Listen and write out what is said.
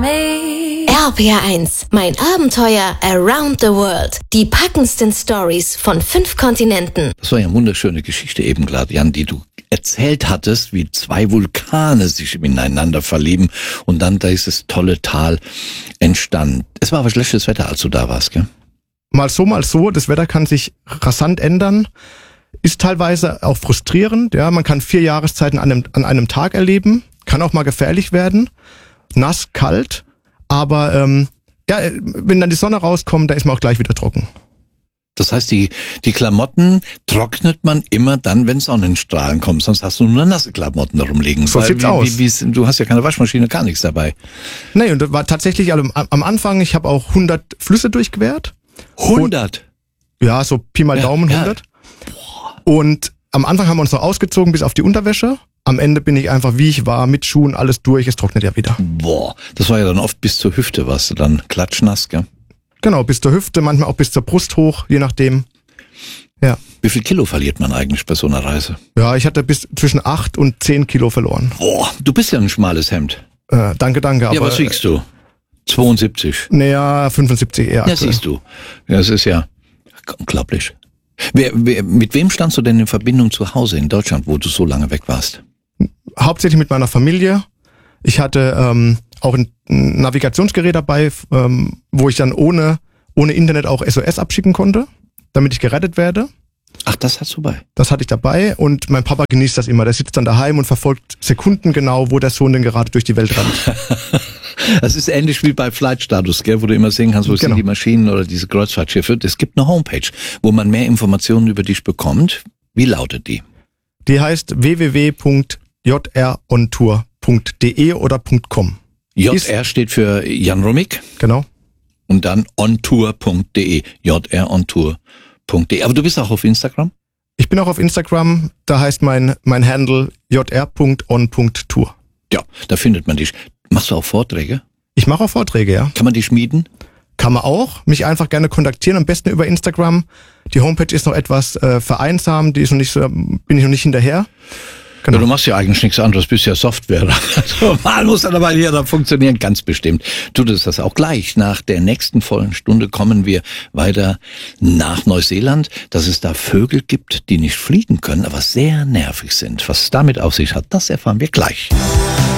RPR1, mein Abenteuer around the world. Die packendsten Stories von 5 Kontinenten. Das war ja eine wunderschöne Geschichte eben gerade, Jan, die du erzählt hattest, wie 2 Vulkane sich ineinander verlieben und dann dieses tolle Tal entstand. Es war aber schlechtes Wetter, als du da warst, gell? Mal so. Das Wetter kann sich rasant ändern. Ist teilweise auch frustrierend. Ja, man kann 4 Jahreszeiten an einem Tag erleben. Kann auch mal gefährlich werden. Nass, kalt. Aber wenn dann die Sonne rauskommt, da ist man auch gleich wieder trocken. Das heißt, die Klamotten trocknet man immer dann, wenn Sonnenstrahlen kommen. Sonst hast du nur nasse Klamotten rumliegen. So sieht's aus. Du hast ja keine Waschmaschine, gar nichts dabei. Nee, und das war tatsächlich am Anfang, ich habe auch 100 Flüsse durchquert. 100? Ja, so Pi mal Daumen, 100. Und am Anfang haben wir uns noch ausgezogen bis auf die Unterwäsche. Am Ende bin ich einfach, wie ich war, mit Schuhen, alles durch, es trocknet ja wieder. Boah, das war ja dann oft bis zur Hüfte, warst du dann klatschnass, gell? Genau, bis zur Hüfte, manchmal auch bis zur Brust hoch, je nachdem. Ja. Wie viel Kilo verliert man eigentlich bei so einer Reise? Ja, ich hatte bis zwischen 8 und 10 Kilo verloren. Boah, du bist ja ein schmales Hemd. Danke. Ja, was wiegst du? 72? Naja, 75 eher. Ja, siehst du. Ja, das ist ja unglaublich. Mit wem standst du denn in Verbindung zu Hause in Deutschland, wo du so lange weg warst? Hauptsächlich mit meiner Familie. Ich hatte auch ein Navigationsgerät dabei, wo ich dann ohne Internet auch SOS abschicken konnte, damit ich gerettet werde. Ach, das hast du bei? Das hatte ich dabei und mein Papa genießt das immer. Der sitzt dann daheim und verfolgt sekundengenau, wo der Sohn denn gerade durch die Welt rennt. Das ist ähnlich wie bei Flight Status, gell, wo du immer sehen kannst, wo sind die Maschinen oder diese Kreuzfahrtschiffe. Es gibt eine Homepage, wo man mehr Informationen über dich bekommt. Wie lautet die? Die heißt www.jrontour.de oder .com. JR steht für Jan Romig. Genau. Und dann ontour.de. jrontour.de. Aber du bist auch auf Instagram? Ich bin auch auf Instagram. Da heißt mein Handle jr.on.tour. Ja, da findet man dich. Machst du auch Vorträge? Ich mache auch Vorträge, ja. Kann man die schmieden? Kann man auch. Mich einfach gerne kontaktieren, am besten über Instagram. Die Homepage ist noch etwas vereinsamt, bin ich noch nicht hinterher. Genau. Ja, du machst ja eigentlich nichts anderes, bist ja Software. Also mal muss dann aber hier funktionieren, ganz bestimmt. Tut es das auch gleich. Nach der nächsten vollen Stunde kommen wir weiter nach Neuseeland, dass es da Vögel gibt, die nicht fliegen können, aber sehr nervig sind. Was es damit auf sich hat, das erfahren wir gleich.